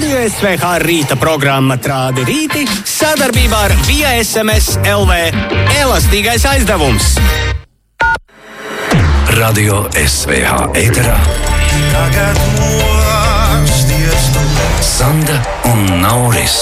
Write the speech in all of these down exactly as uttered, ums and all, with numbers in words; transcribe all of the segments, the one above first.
Radio S V H rīta programma Trādi rīti sadarbībā ar Via S M S L V elastīgais aizdevums. Radio S V H ēterā tagad mosties tu. Sanda un Nauris.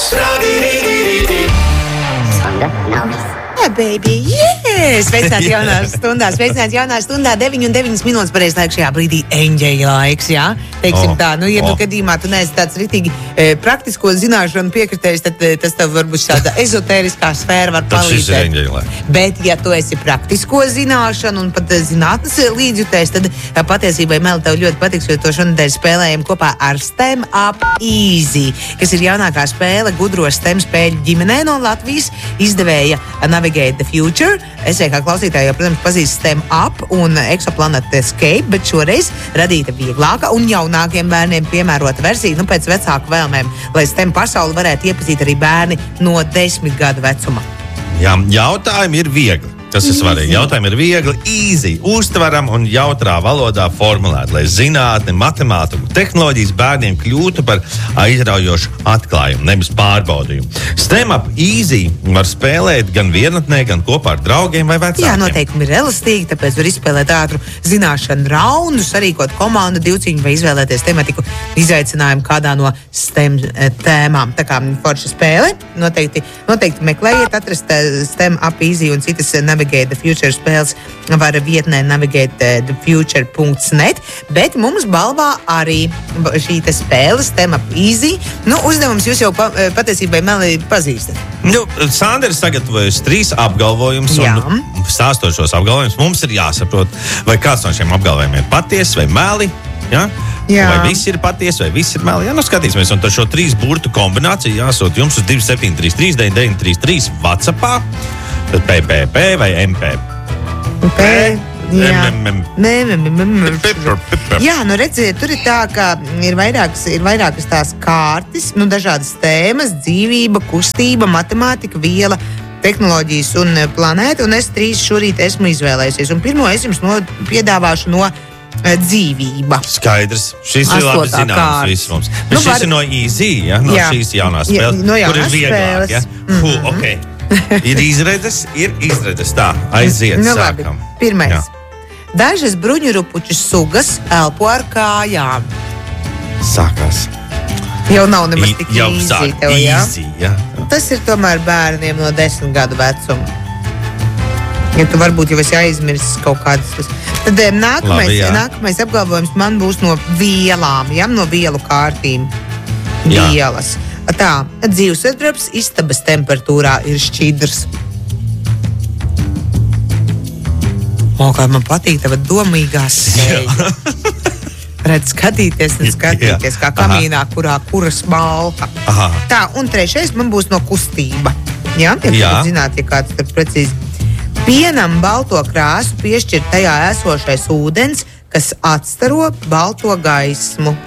Sanda, Nauris. Yeah, baby, yes! Sveicināti jaunā stundā, sveicināti jaunā stundā, deviņi un deviņas minūtes pareizi laiks šajā brīdī eņģeļa laiks, jā? Teiksim oh, tā, nu, ja oh. tu gadījumā tu neesi tāds ritīgi e, praktisko zināšanu piekritējis, tad e, tas tev varbūt tāda ezotēriskā sfēra var Tas šis ir palīdzēt. eņģeļa laiks. Bet, ja tu esi praktisko zināšanu un pat e, zinātnes līdzjutējs, tad e, patiesībā, Meli, tev ļoti patiks, jo to šonadēļ spēlējam kopā ar STEM Up Easy, kas ir jaunākā spēle gudro STEM spēļu ģimenē no Latvijas, izdevēja Navigate the Future. Es kā klausītāji, jau, protams, pazīst STEM Up un Exoplanet Escape, bet šoreiz radīta vieglāka un jaunākiem bērniem piemērota versija, nu pēc vecāku vēlmēm, lai STEM pasauli varētu iepazīt arī bērni no desmit gadu vecuma. Jā, jautājumi ir viegli. Tas ir svarīgi. Jautājumi ir viegli, easy, uztveram un jautrā valodā formulēti, lai zinātne, matemātika, tehnoloģijas bērniem kļūtu par aizraujošu atklājumu, nevis pārbaudījumu. STEM Up Easy var spēlēt gan vienatnē, gan kopā ar draugiem vai vecākiem. Jā, noteikumi ir elastīgi, tāpēc var izspēlēt ātru zināšanu raundus, sarīkot komandu divcīņu vai izvēlēties tematiku izaicinājumu kādā no STEM tēmām. Tā kā forša spēle, noteikti, noteikti meklējiet, atrast STEM Up Easy un citas Navigate the Future spēles var vietnē navigate the future dot net, bet mums balvā arī šī te spēle STEM Up Easy. Nu, uzdevums jūs jau pa, patiesībā Meli pazīstat. Nu, Sandra ir sagatavojusi trīs apgalvojumus, un stāstot šos apgalvojumus, mums ir jāsaprot, vai kāds no šiem apgalvojumiem ir patiesa vai meli. Ja? Jā. Vai viss ir patiesi, vai viss ir meli. Jā, nu skatīsimies, un tad šo trīs burtu kombināciju jāsūt jums uz divi septiņi trīs trīs deviņi deviņi trīs trīs WhatsAppā, tad P P P vai M P. P, jā. M, M, Nē, nē, nē, nē. Pipper, pipper. Jā, nu redziet, tur ir tā, ka ir vairākas, ir vairākas tās kārtas, nu dažādas tēmas, dzīvība, kustība, matemātika, viela, tehnoloģijas un planēta, un es trīs šorīt esmu izvēlējusies. Un pirmo es jums no, piedāvāšu no dzīvība. Skaidrs. Šis ir labi Astotā zināms kārta. viss mums. Bet Nu, šis var- ir no easy, ja? No Jā. šīs jaunās Jā, spēles, no kur jaunās ir vieglāk. Ja? spēles. Huh, okay. Ir izredzes, ir izredzes. Tā, aiziet, Nu, labi. sākam. Pirmais. Jā. Dažas bruņurupuču sugas elpo ar kājām. Sākās. Jau nav nemaz tik Jau easy sāk tev, jā? easy, ja? Tas ir tomēr bērniem no desmit gadu vecuma. Ja tu varbūt jau esi aizmirsis kaut kādas. Tad eh, nākamais, Labi, jā. nākamais apgalvojums man būs no vielām, ja? No vielu kārtīm. Jā. Vielas. Tā, dzīvesudrabs istabas temperatūrā ir šķidrs. O, kā man patīk tava domīgā seja. Redz, skatīties un skatīties, kā kamīnā, kurā kuras malka. Aha. Tā, un trešais man būs no kustība. Jā, ja Jā. jūs zināt, ja kāds tur precīzi. Pienam balto krāsu piešķir tajā esošais ūdens, kas atstaro balto gaismu.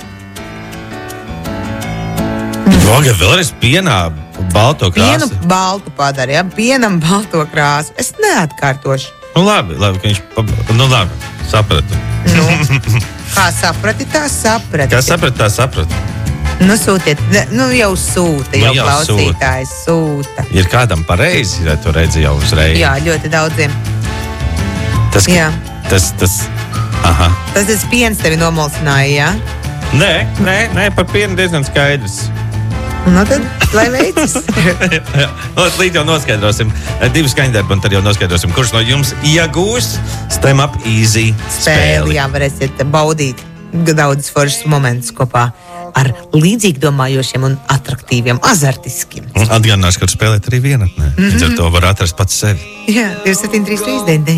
Loga, vēlreiz pienā balto Pienu krāsu. baltu padara, ja? Pienam balto krāsu. Es neatkārtošu. Nu labi, labi, ka viņš, pab... nu labi, sapratu. Nu, kā saprati, tā saprati. Kā sapratu, tā sapratu. Nu, sūtiet, ne- nu jau sūta, Nu, jau jau klausītājs sūta. Ir kādam pareizi, ja tu redzi jau uzreiz. Jā, ļoti daudziem. Tas, Jā. tas, tas, aha. Tas tas piens tevi nomulsināja, jā? Nē, nē, nē, par pienu diezgan skaidrs. Nu tad, lai veicas. Līdz jau noskaidrosim divu skaņdarbu, un tad jau noskaidrosim, kurš no jums iegūs STEM Up Easy Spēli, spēli. jā, varēsiet baudīt daudz foršas momentus kopā ar līdzīgi domājošiem un atraktīviem, azartiskiem. Atgādināšu, ka spēlēt arī vienatnē. Līdz ar to var atrast pats sevi. Jā, divi septiņi trīs trīs deviņi